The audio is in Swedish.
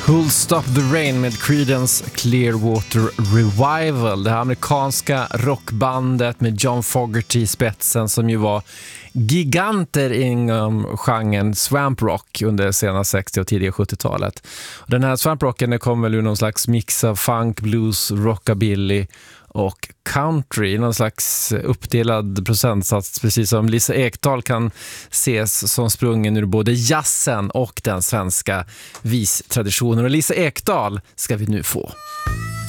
Who'll Stop the Rain med Creedence Clearwater Revival. Det här amerikanska rockbandet med John Fogerty i spetsen som ju var giganter inom genren swamp rock under sena 60- och tidiga 70-talet. Den här swamp rocken kom väl ur någon slags mix av funk, blues, rockabilly och country, någon slags uppdelad procentsats, precis som Lisa Ekdahl kan ses som sprungen ur både jazzen och den svenska vistraditionen. Och Lisa Ekdahl ska vi nu få.